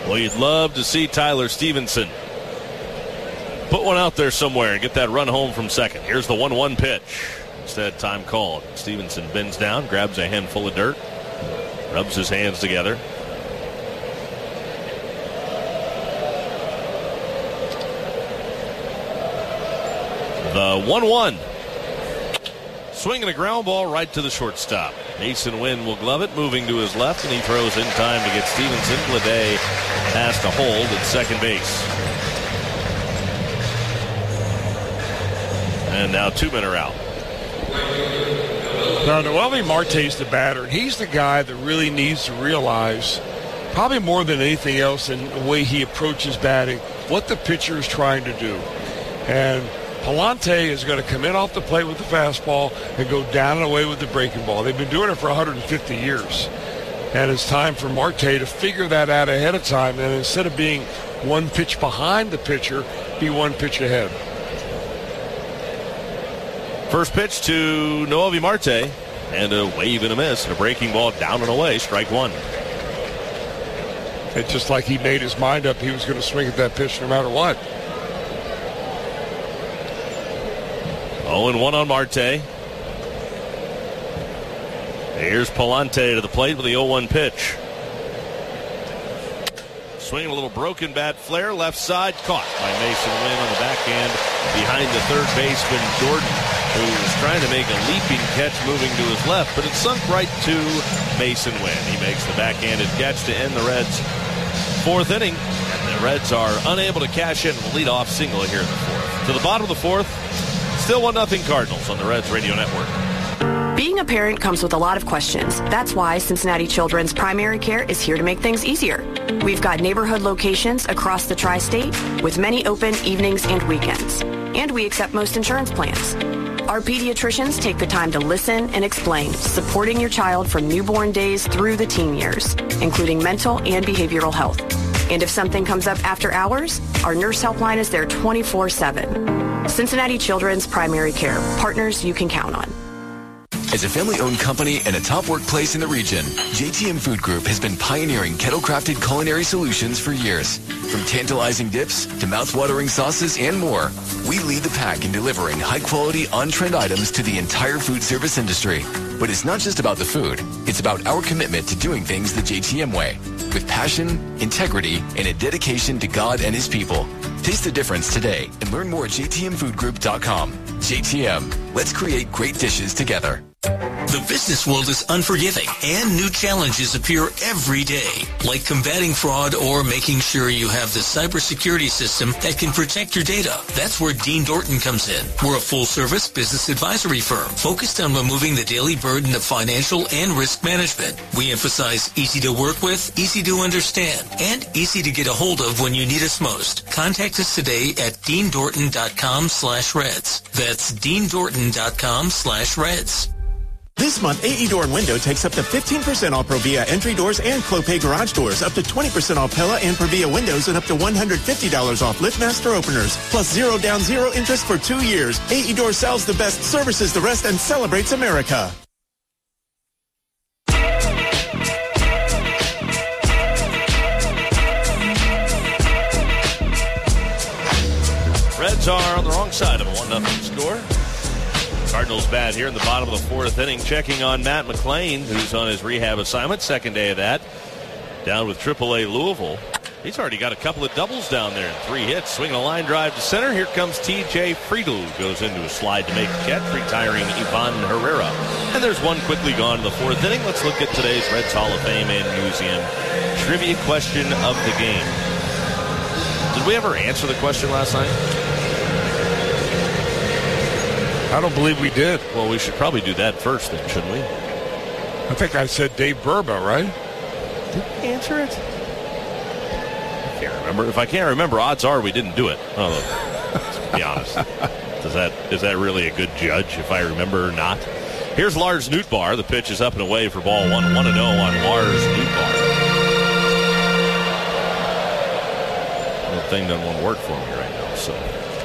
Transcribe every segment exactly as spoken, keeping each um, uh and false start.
Well, you'd love to see Tyler Stevenson put one out there somewhere and get that run home from second. Here's the one one pitch. Instead, time called. Stevenson bends down, grabs a handful of dirt, rubs his hands together. The one one. Swinging a ground ball right to the shortstop. Mason Wynn will glove it, moving to his left, and he throws in time to get Stevenson. Bleday has to hold at second base. And now two men are out. Now, Noelvi Marte's the batter, and he's the guy that really needs to realize, probably more than anything else in the way he approaches batting, what the pitcher is trying to do. And Palante is going to come in off the plate with the fastball and go down and away with the breaking ball. They've been doing it for one hundred fifty years. And it's time for Marte to figure that out ahead of time, and instead of being one pitch behind the pitcher, be one pitch ahead. First pitch to Noelvi Marte, and a wave and a miss, and a breaking ball down and away, strike one. It's just like he made his mind up he was going to swing at that pitch no matter what. oh and one on Marte. Here's Palante to the plate with the oh one pitch. Swinging a little broken bat flare, left side, caught by Mason Wynn on the backhand behind the third baseman Jordan, who was trying to make a leaping catch moving to his left, but it sunk right to Mason Wynn. He makes the backhanded catch to end the Reds' fourth inning. The Reds are unable to cash in the leadoff single here in the fourth. To the bottom of the fourth, still one nothing Cardinals on the Reds Radio Network. Being a parent comes with a lot of questions. That's why Cincinnati Children's Primary Care is here to make things easier. We've got neighborhood locations across the tri-state with many open evenings and weekends. And we accept most insurance plans. Our pediatricians take the time to listen and explain, supporting your child from newborn days through the teen years, including mental and behavioral health. And if something comes up after hours, our nurse helpline is there twenty-four seven. Cincinnati Children's Primary Care, partners you can count on. As a family-owned company and a top workplace in the region, J T M Food Group has been pioneering kettle-crafted culinary solutions for years. From tantalizing dips to mouth-watering sauces and more, we lead the pack in delivering high-quality, on-trend items to the entire food service industry. But it's not just about the food. It's about our commitment to doing things the J T M way, with passion, integrity, and a dedication to God and His people. Taste the difference today and learn more at j t m food group dot com. J T M, let's create great dishes together. The business world is unforgiving, and new challenges appear every day, like combating fraud or making sure you have the cybersecurity system that can protect your data. That's where Dean Dorton comes in. We're a full-service business advisory firm focused on removing the daily burden of financial and risk management. We emphasize easy to work with, easy to understand, and easy to get a hold of when you need us most. Contact us today at dean dorton dot com slash reds. That's dean dorton dot com slash reds. This month, A E Door and Window takes up to fifteen percent off Provia entry doors and Clopay garage doors, up to twenty percent off Pella and Provia windows, and up to one hundred fifty dollars off LiftMaster openers. Plus zero down, zero interest for two years. A E Door sells the best, services the rest, and celebrates America. Reds are on the wrong side of a one nothing score. Cardinals bat here in the bottom of the fourth inning, checking on Matt McLean, who's on his rehab assignment, second day of that, down with triple A Louisville. He's already got a couple of doubles down there and three hits. Swinging a line drive to center. Here comes T J Friedl, who goes into a slide to make the catch, retiring Ivan Herrera. And there's one quickly gone in the fourth inning. Let's look at today's Reds Hall of Fame and Museum trivia question of the game. Did we ever answer the question last night? I don't believe we did. Well, we should probably do that first then, shouldn't we? I think I said Dave Burba, right? Did we answer it? I can't remember. If I can't remember, odds are we didn't do it. Oh, let's be honest. Does that, is that really a good judge if I remember or not? Here's Lars Nootbaar. The pitch is up and away for ball one. one and oh on Lars Nootbaar. The thing doesn't want to work for me right now, so...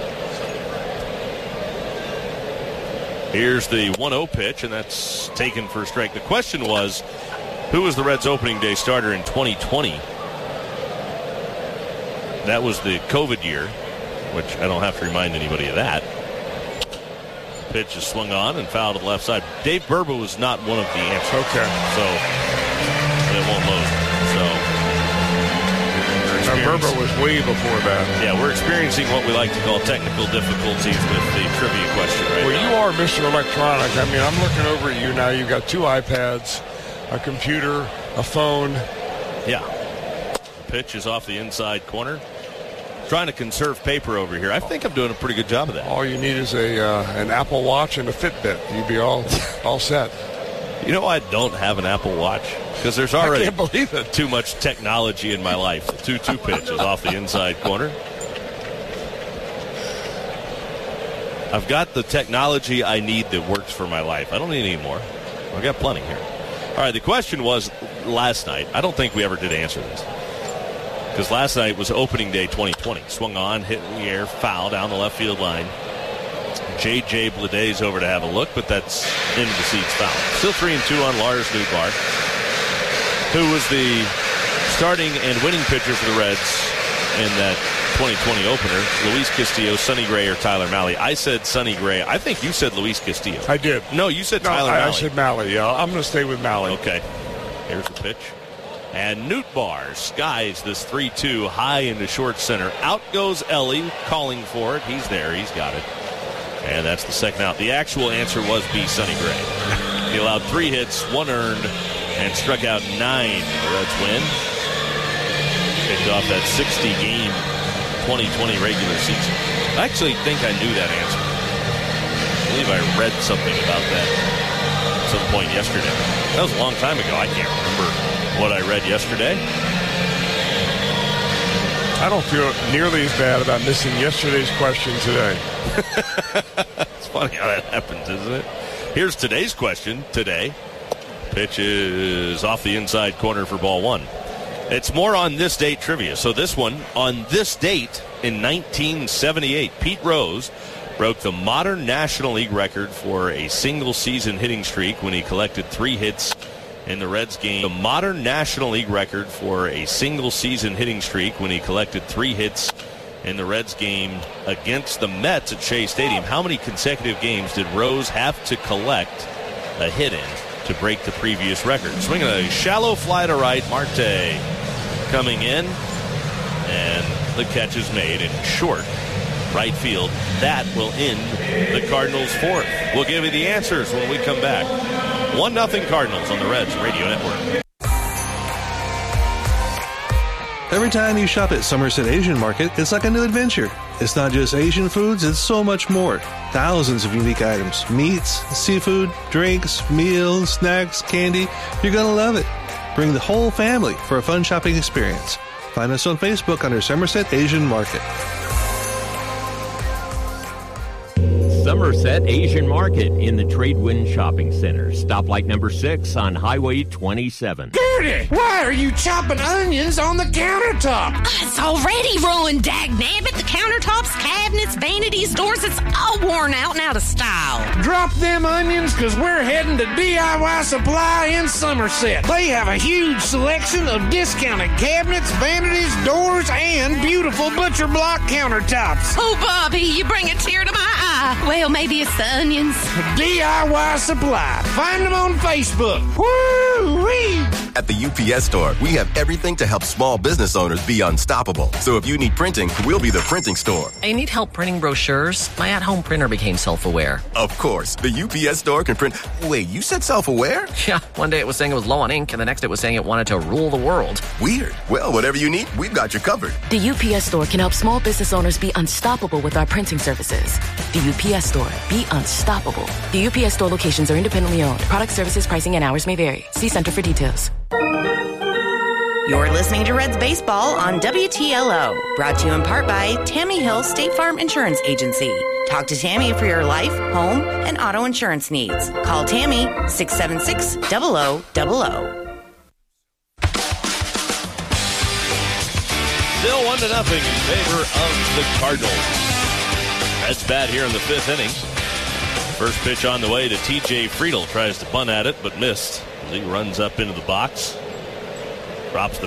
Here's the one oh pitch, and that's taken for a strike. The question was, who was the Reds' opening day starter in twenty twenty? That was the COVID year, which I don't have to remind anybody of that. Pitch is swung on and fouled to the left side. Dave Burba was not one of the answers. Okay. So, it won't load. So, now, Burba was way before that. Yeah, we're experiencing what we like to call technical difficulties with the trivia question right well, now. you are Mister Electronic. I mean, I'm looking over at you now. You've got two iPads, a computer, a phone. Yeah. The pitch is off the inside corner. Trying to conserve paper over here. I think I'm doing a pretty good job of that. All you need is a uh, an Apple Watch and a Fitbit. You'd be all all set. You know, I don't have an Apple Watch because there's already I can't believe it. too much technology in my life. The two two pitch is off the inside corner. I've got the technology I need that works for my life. I don't need any more. I've got plenty here. All right, the question was last night. I don't think we ever did answer this. Because last night was opening day twenty twenty. Swung on, hit in the air, foul down the left field line. J J Bleday's over to have a look, but that's into the seats foul. Still three and two on Lars Nootbaar, who was the starting and winning pitcher for the Reds in that twenty twenty opener. Luis Castillo, Sonny Gray, or Tyler Mahle. I said Sonny Gray. I think you said Luis Castillo. I did. No, you said no, Tyler I, Mahle. I said Mahle, yeah. I'm going to stay with Mahle. Okay. Here's the pitch. And Nootbaar skies this three two high into short center. Out goes Ellie, calling for it. He's there. He's got it. And that's the second out. The actual answer was B. Sonny Gray. He allowed three hits, one earned, and struck out nine. The Reds win. Kicked off that sixty-game twenty twenty regular season. I actually think I knew that answer. I believe I read something about that at some point yesterday. That was a long time ago. I can't remember what I read yesterday. I don't feel nearly as bad about missing yesterday's question today. It's funny how that happens, isn't it? Here's today's question today. Pitch is off the inside corner for ball one. It's more on this date trivia. So this one, on this date in nineteen seventy-eight, Pete Rose broke the modern National League record for a single season hitting streak when he collected three hits in the Reds game. The modern National League record for a single season hitting streak when he collected three hits in the Reds game against the Mets at Shea Stadium. How many consecutive games did Rose have to collect a hit in to break the previous record? Swinging a shallow fly to right. Marte coming in, and the catch is made in short right field. That will end the Cardinals' fourth. We'll give you the answers when we come back. one nothing Cardinals on the Reds Radio Network. Every time you shop at Somerset Asian Market, it's like a new adventure. It's not just Asian foods, it's so much more. Thousands of unique items, meats, seafood, drinks, meals, snacks, candy. You're going to love it. Bring the whole family for a fun shopping experience. Find us on Facebook under Somerset Asian Market. Somerset Asian Market in the Tradewind Shopping Center. Stoplight number six on Highway twenty-seven. Gertie, why are you chopping onions on the countertop? It's already ruined, dagnabbit. The countertops, cabinets, vanities, doors, it's all worn out and out of style. Drop them onions, because we're heading to D I Y Supply in Somerset. They have a huge selection of discounted cabinets, vanities, doors, and beautiful butcher block countertops. Oh, Bobby, you bring a tear to my eye. Well, maybe it's the onions. D I Y Supply. Find them on Facebook. Woo-wee! At the U P S Store, we have everything to help small business owners be unstoppable. So if you need printing, we'll be the printing store. I need help printing brochures. My at-home printer became self-aware. Of course. The U P S Store can print... Wait, you said self-aware? Yeah. One day it was saying it was low on ink, and the next it was saying it wanted to rule the world. Weird. Well, whatever you need, we've got you covered. The U P S Store can help small business owners be unstoppable with our printing services. The U P S Store. Be unstoppable. The U P S Store locations are independently owned. Product, services, pricing, and hours may vary. See Center for details. You're listening to Reds Baseball on W T L O. Brought to you in part by Tammy Hill State Farm Insurance Agency. Talk to Tammy for your life, home, and auto insurance needs. Call Tammy, six seven six, zero zero zero zero. Still one to nothing in favor of the Cardinals. Reds bat here in the fifth inning. First pitch on the way to T J Friedl. Tries to bunt at it, but missed. He runs up into the box. Drops the